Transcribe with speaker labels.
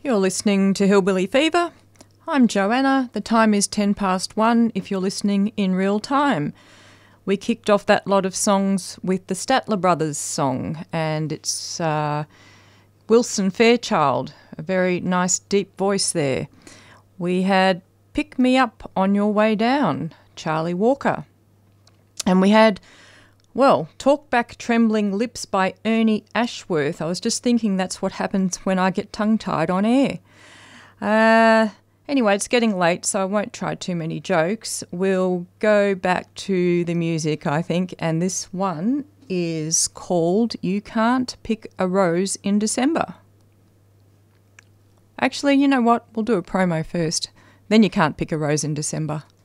Speaker 1: You're listening to Hillbilly Fever. I'm Joanna. The time is 1:10 if you're listening in real time. We kicked off that lot of songs with the Statler Brothers song, and it's Wilson Fairchild, a very nice deep voice there. We had Pick Me Up on Your Way Down, Charlie Walker. And we had, well, Talk Back Trembling Lips by Ernie Ashworth. I was just thinking that's what happens when I get tongue-tied on air. Anyway, it's getting late, so I won't try too many jokes. We'll go back to the music, I think, and this one is called You Can't Pick a Rose in December. Actually, you know what? We'll do a promo first. Then You Can't Pick a Rose in December.